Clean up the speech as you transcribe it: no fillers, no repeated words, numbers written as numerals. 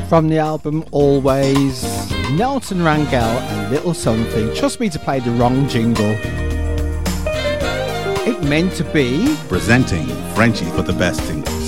From the album Always, Nelson Rangel and Little Something. Trust me to play the wrong jingle. It meant to be presenting Frenchie for the best singles.